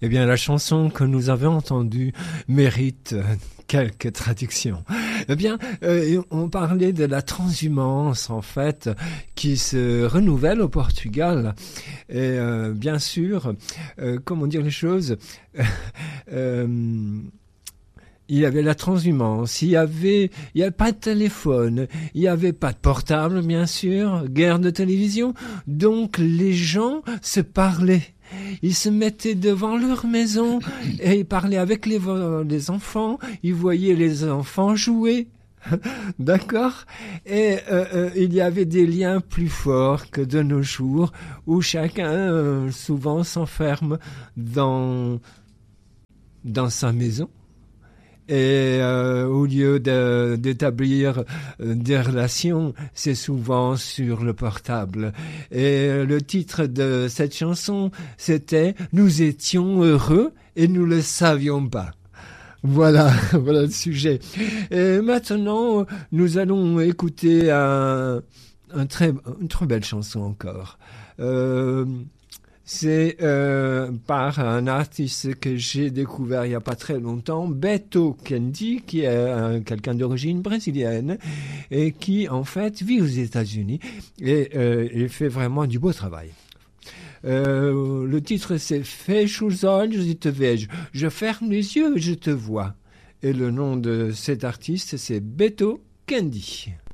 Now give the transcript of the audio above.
Eh bien, la chanson que nous avons entendue mérite quelques traductions. Eh bien, on parlait de la transhumance, en fait, qui se renouvelle au Portugal. Et bien sûr, comment dire les choses il y avait la transhumance, il y avait pas de téléphone, il y avait pas de portable, bien sûr, guerre de télévision. Donc, les gens se parlaient. Ils se mettaient devant leur maison et ils parlaient avec les enfants. Ils voyaient les enfants jouer. D'accord? Et il y avait des liens plus forts que de nos jours où chacun souvent s'enferme dans sa maison. Et au lieu d'établir des relations, c'est souvent sur le portable. Et le titre de cette chanson, c'était « Nous étions heureux et nous le savions pas ». Voilà, voilà le sujet. Et maintenant, nous allons écouter une très belle chanson encore. C'est par un artiste que j'ai découvert il n'y a pas très longtemps, Beto Kendi, qui est quelqu'un d'origine brésilienne et qui en fait vit aux États-Unis et il fait vraiment du beau travail. Le titre c'est Fecho os olhos e te vejo. Je ferme les yeux et je te vois. Et le nom de cet artiste c'est Beto Kendi.